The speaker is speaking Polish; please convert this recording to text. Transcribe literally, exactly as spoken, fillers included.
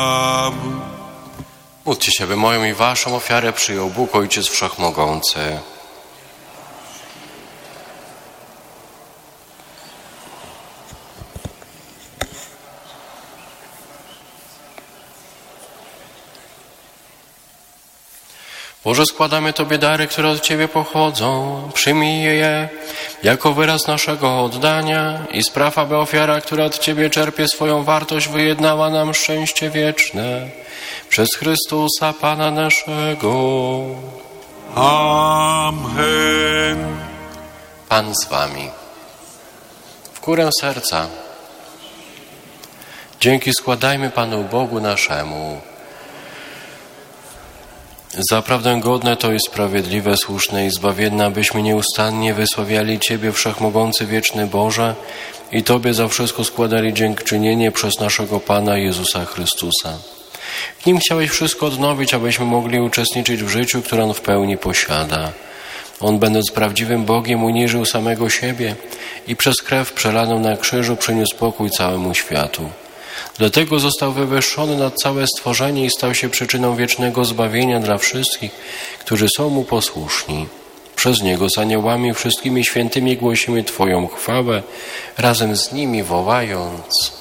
Módlcie się, by moją i waszą ofiarę przyjął Bóg Ojciec Wszechmogący. Boże, składamy Tobie dary, które od Ciebie pochodzą. Przyjmij je jako wyraz naszego oddania i spraw, aby ofiara, która od Ciebie czerpie swoją wartość, wyjednała nam szczęście wieczne. Przez Chrystusa Pana naszego. Amen. Pan z Wami. W górę serca. Dzięki składajmy Panu Bogu naszemu. Zaprawdę godne to i sprawiedliwe, słuszne i zbawienne, abyśmy nieustannie wysławiali Ciebie, Wszechmogący, wieczny Boże, i Tobie za wszystko składali dziękczynienie przez naszego Pana Jezusa Chrystusa. W Nim chciałeś wszystko odnowić, abyśmy mogli uczestniczyć w życiu, które On w pełni posiada. On, będąc prawdziwym Bogiem, uniżył samego siebie i przez krew przelaną na krzyżu przyniósł pokój całemu światu. Dlatego został wywyższony nad całe stworzenie i stał się przyczyną wiecznego zbawienia dla wszystkich, którzy są Mu posłuszni. Przez Niego z aniołami wszystkimi świętymi głosimy Twoją chwałę, razem z nimi wołając: